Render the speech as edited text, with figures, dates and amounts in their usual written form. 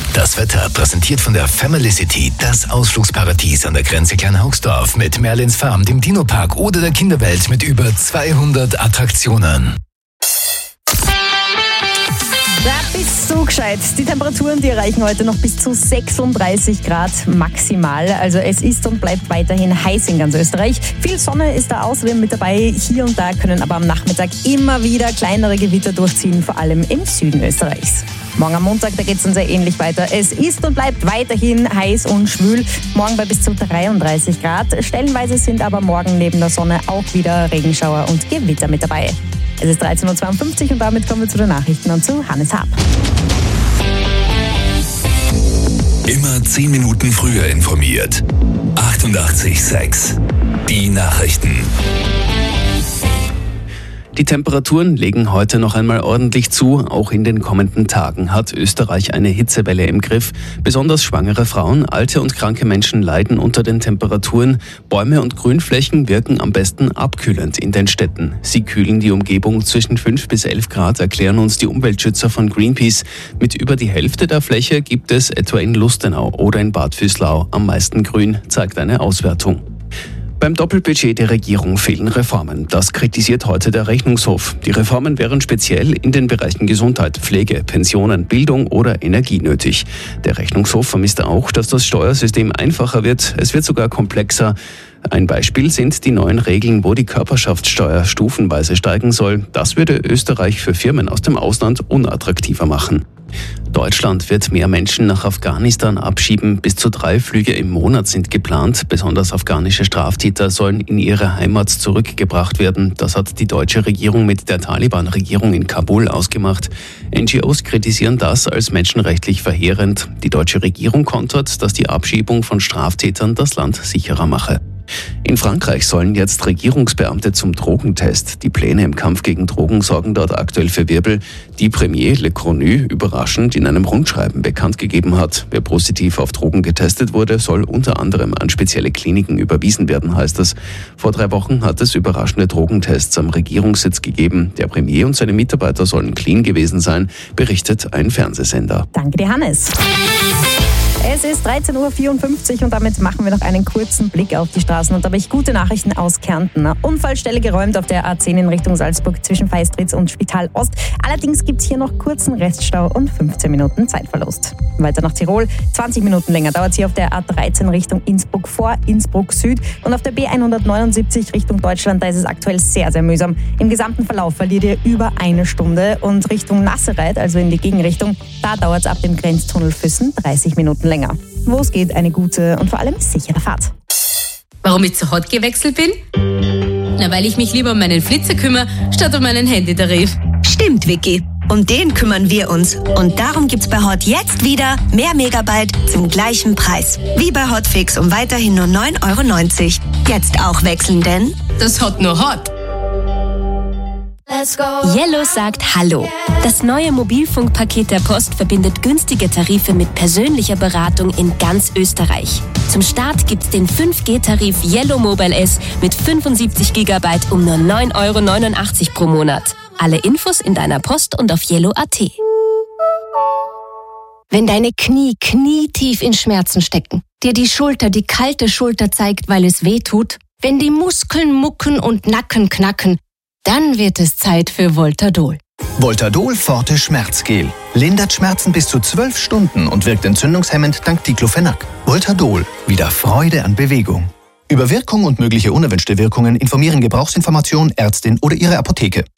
Das Wetter präsentiert von der Family City, das Ausflugsparadies an der Grenze Kleinhaugsdorf mit Merlins Farm, dem Dino-Park oder der Kinderwelt mit über 200 Attraktionen. Da bist du gescheit. Die Temperaturen, die erreichen heute noch bis zu 36 Grad maximal. Also es ist und bleibt weiterhin heiß in ganz Österreich. Viel Sonne ist da außerdem mit dabei. Hier und da können aber am Nachmittag immer wieder kleinere Gewitter durchziehen, vor allem im Süden Österreichs. Morgen am Montag, da geht es dann sehr ähnlich weiter. Es ist und bleibt weiterhin heiß und schwül. Morgen bei bis zu 33 Grad. Stellenweise sind aber morgen neben der Sonne auch wieder Regenschauer und Gewitter mit dabei. Es ist 13.52 Uhr und damit kommen wir zu den Nachrichten und zu Hannes Haab. Immer 10 Minuten früher informiert. 88,6. Die Nachrichten. Die Temperaturen legen heute noch einmal ordentlich zu. Auch in den kommenden Tagen hat Österreich eine Hitzewelle im Griff. Besonders schwangere Frauen, alte und kranke Menschen leiden unter den Temperaturen. Bäume und Grünflächen wirken am besten abkühlend in den Städten. Sie kühlen die Umgebung zwischen 5 bis 11 Grad, erklären uns die Umweltschützer von Greenpeace. Mit über die Hälfte der Fläche gibt es etwa in Lustenau oder in Bad Vöslau am meisten Grün, zeigt eine Auswertung. Beim Doppelbudget der Regierung fehlen Reformen. Das kritisiert heute der Rechnungshof. Die Reformen wären speziell in den Bereichen Gesundheit, Pflege, Pensionen, Bildung oder Energie nötig. Der Rechnungshof vermisst auch, dass das Steuersystem einfacher wird. Es wird sogar komplexer. Ein Beispiel sind die neuen Regeln, wo die Körperschaftssteuer stufenweise steigen soll. Das würde Österreich für Firmen aus dem Ausland unattraktiver machen. Deutschland wird mehr Menschen nach Afghanistan abschieben. Bis zu 3 Flüge im Monat sind geplant. Besonders afghanische Straftäter sollen in ihre Heimat zurückgebracht werden. Das hat die deutsche Regierung mit der Taliban-Regierung in Kabul ausgemacht. NGOs kritisieren das als menschenrechtlich verheerend. Die deutsche Regierung kontert, dass die Abschiebung von Straftätern das Land sicherer mache. In Frankreich sollen jetzt Regierungsbeamte zum Drogentest. Die Pläne im Kampf gegen Drogen sorgen dort aktuell für Wirbel, die Premier Le Cornu überraschend in einem Rundschreiben bekannt gegeben hat. Wer positiv auf Drogen getestet wurde, soll unter anderem an spezielle Kliniken überwiesen werden, heißt es. Vor 3 Wochen hat es überraschende Drogentests am Regierungssitz gegeben. Der Premier und seine Mitarbeiter sollen clean gewesen sein, berichtet ein Fernsehsender. Danke dir, Hannes. Es ist 13.54 Uhr und damit machen wir noch einen kurzen Blick auf die Straßen. Und da habe ich gute Nachrichten aus Kärnten. Unfallstelle geräumt auf der A10 in Richtung Salzburg zwischen Feistritz und Spital Ost. Allerdings gibt es hier noch kurzen Reststau und 15 Minuten Zeitverlust. Weiter nach Tirol. 20 Minuten länger dauert es hier auf der A13 Richtung Innsbruck vor Innsbruck Süd. Und auf der B179 Richtung Deutschland, da ist es aktuell sehr, sehr mühsam. Im gesamten Verlauf verliert ihr über 1 Stunde. Und Richtung Nassereit, also in die Gegenrichtung, da dauert es ab dem Grenztunnel Füssen 30 Minuten länger. Wo es geht, eine gute und vor allem sichere Fahrt. Warum ich zu Hot gewechselt bin? Na, weil ich mich lieber um meinen Flitzer kümmere, statt um meinen Handytarif. Stimmt, Vicky. Um den kümmern wir uns. Und darum gibt's bei Hot jetzt wieder mehr Megabyte zum gleichen Preis. Wie bei Hotfix um weiterhin nur 9,90 €. Jetzt auch wechseln, denn das Hot nur Hot. Yellow sagt Hallo. Das neue Mobilfunkpaket der Post verbindet günstige Tarife mit persönlicher Beratung in ganz Österreich. Zum Start gibt's den 5G-Tarif Yellow Mobile S mit 75 GB um nur 9,89 € pro Monat. Alle Infos in deiner Post und auf yellow.at. Wenn deine Knie knietief in Schmerzen stecken, dir die Schulter die kalte Schulter zeigt, weil es weh tut, wenn die Muskeln mucken und Nacken knacken, dann wird es Zeit für Voltadol. Voltadol Forte Schmerzgel. Lindert Schmerzen bis zu 12 Stunden und wirkt entzündungshemmend dank Diclofenac. Voltadol. Wieder Freude an Bewegung. Über Wirkung und mögliche unerwünschte Wirkungen informieren Gebrauchsinformation, Ärztin oder Ihre Apotheke.